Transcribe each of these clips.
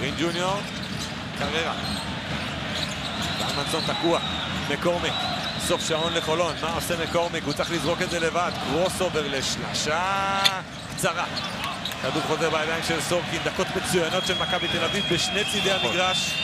גרין ג'וניור, קררה. זלמנסון תקוע, מקורמיק. סוף שעון לחולון, מה עושה מקורמיק? הוא צריך לזרוק את זה לבד. קרוס אובר לשלשה קצרה. כדור חוזר בידיים של סורקין, דקות מצוינות של מכבי תל אביב בשני צידי המגרש.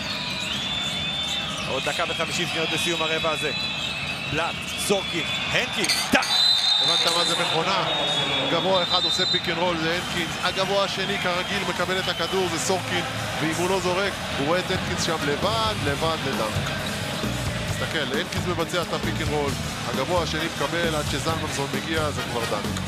עוד דקה ו50 שניות לסיום הרבע הזה. בלאט, סורקין, הנקין, טאק! הבנת מה זה מכונה? גבוה אחד עושה פיק אנד רול, זה הנקינס. הגבוה השני כרגיל מקבל את הכדור, זה סורקין. ואם הוא לא זורק, הוא רואה את הנקינס שם לבד לדנק. תסתכל, הנקינס מבצע את הפיק אנד רול. הגבוה השני מקבל עד שזלמנסון מגיע, זה כבר דנק.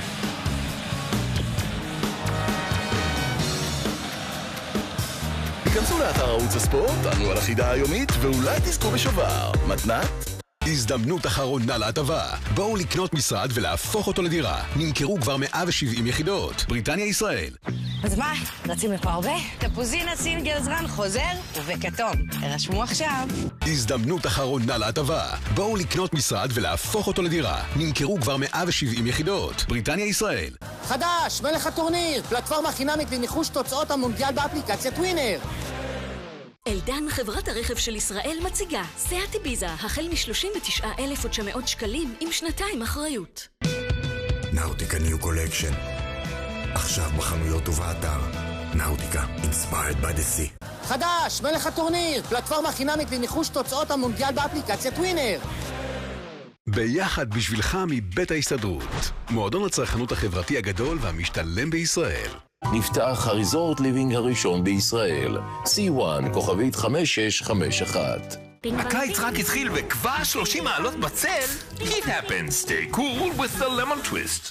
היכנסו לאתר ערוץ הספורט, ענו על החידה היומית, ואולי תזכו בשובר. מתנת? הזדמנות אחרונה להטבה. בואו לקנות משרד ולהפוך אותו לדירה. נמכרו כבר 170 יחידות. בריטניה ישראל. אז מה? רצים לפה הרבה? תפוזינה סינגל זרן חוזר ובכתום. הרשמו עכשיו. הזדמנות אחרונה להטבה. בואו לקנות משרד ולהפוך אותו לדירה. נמכרו כבר 170 יחידות. בריטניה ישראל. חדש, מלך הטורניר, פלטפורמה חינמית לניחוש תוצאות המונדיאל באפליקציית ווינר. אלדן, חברת הרכב של ישראל, מציגה סיאט איביזה, החל מ-39,900 שקלים עם שנתיים אחריות. נאוטיקה ניו קולקשן. עכשיו בחנויות ובאתר. נאוטיקה, inspired by the sea. חדש, מלך הטורניר, פלטפורמה חינמית לניחוש תוצאות המונדיאל באפליקציית ווינר. ביחד בשבילך מבית ההסתדרות. מועדון הצרכנות החברתי הגדול והמשתלם בישראל. נפתח הריזורט ליבינג הראשון בישראל, C1 כוכבית 5651. הקיץ רק התחיל וכבר 30 מעלות בצל? It happens, stay cool with the lemon twist.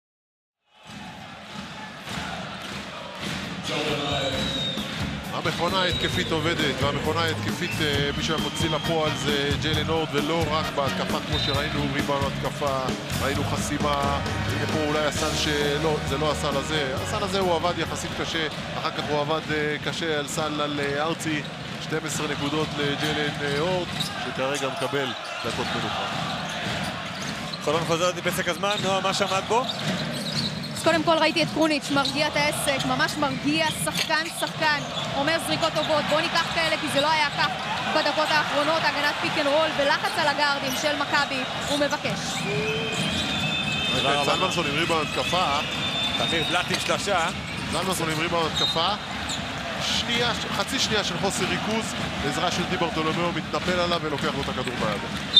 המכונה ההתקפית עובדת, והמכונה ההתקפית מי שמוציא לפועל זה ג'יילן הורד, ולא רק בהתקפה כמו שראינו, ריבאונד התקפה, ראינו חסימה, הנה פה אולי הסל שלא, זה לא הסל הזה, הסל הזה הוא עבד יחסית קשה, אחר כך הוא עבד קשה על סל על ארצי, 12 נקודות לג'יילן הורד, שכרגע מקבל דקות מנוחה. חולון חוזרת לפסק הזמן, נועה, מה שמעת בו? אז קודם כל ראיתי את קרוניץ' מרגיע את העסק, ממש מרגיע, שחקן, אומר זריקות טובות, בוא ניקח כאלה כי זה לא היה כך בדקות האחרונות, הגנת פיק אנד רול ולחץ על הגארדים של מכבי, הוא מבקש. זלמנסון עם ריבאונד התקפה, תמיר בלאט עם שלשה. זלמנסון עם ריבאונד התקפה, חצי שנייה של חוסר ריכוז, עזרה של די ברטולומיאו מתנפל עליו ולוקח לו את הכדור ביד.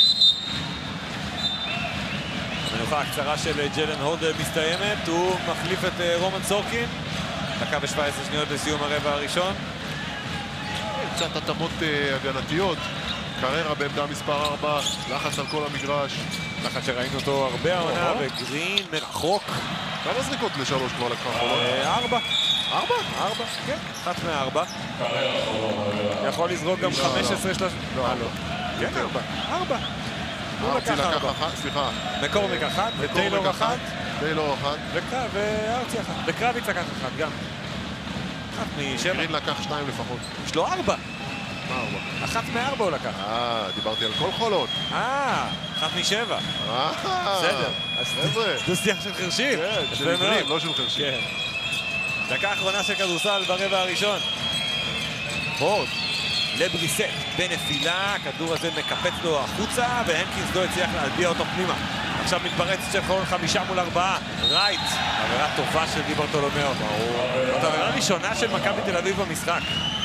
המנוחה הקצרה של ג'יילן הורד מסתיימת, הוא מחליף את רומן סורקין. דקה ו17 שניות לסיום הרבע הראשון. קצת התאמות הגנתיות, קררה בעמדה מספר 4, לחץ על כל המגרש. לחץ שראינו אותו הרבה העונה, וגרין מרחוק. כמה זריקות לשלוש כבר לקחה חולון? 4. 4? כן, 1 מ-4. יכול לזרוק גם 15 שלוש. לא. כן, 4. ארצי לקח אחת, סליחה. מקורמיק אחת, וטיילור אחת. טיילור אחת. וארצי אחת. וקרביץ לקח אחת גם. 1 מ-7. גרין לקח 2 לפחות. יש לו 4. מה 4? 1 מ-4 הוא לקח. דיברתי על כל חולון. 1 מ-7. בסדר. זה שיח של חרשים. כן, של עברים, לא של חרשים. דקה אחרונה של כדורסל ברבע הראשון. הורד. לבריסט בנפילה, הכדור הזה מקפץ לו החוצה והנקינס לא הצליח להלביע אותו פנימה. עכשיו מתפרצת של חולון 5 מול 4. רייט, עבירה טובה של די ברטולומיאו. זאת עבירה ראשונה של מכבי תל אביב במשחק.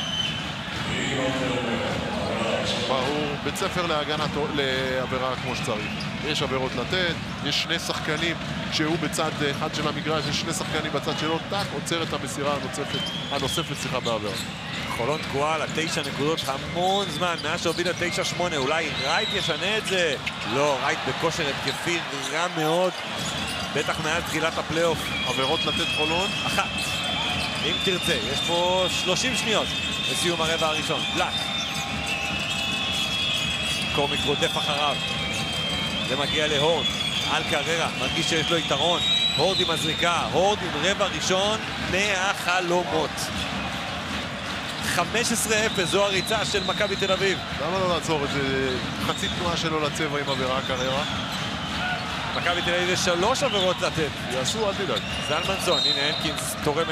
ברור, בית ספר להגנת לעבירה כמו שצריך. יש עבירות לתת, יש שני שחקנים שהוא בצד אחד של המגרש, יש שני שחקנים בצד שלו, טק, עוצר את המסירה הנוספת בעבירה. חולון תקועה על 9 נקודות המון זמן, מאז שהובילה 9-8, אולי רייט ישנה את זה? לא, רייט בכושר התקפי רע מאוד, בטח מאז תחילת הפלייאוף. עבירות לתת חולון? 1. אם תרצה, יש פה 30 שניות לסיום הרבע הראשון. בלאט. קורמיק רודף אחריו. זה מגיע להורד. על קררה, מרגיש שיש לו יתרון. הורד עם הזריקה, הורד עם רבע ראשון מהחלומות. 15-0, זו הריצה של מכבי תל אביב. למה לא לעצור את זה? חצי תנועה שלו לצבע עם עבירה קררה. מכבי תל אביב יש 3 עבירות לתת. יעשו, אל תדאג. זלמנסון, הנה הנקינס תורם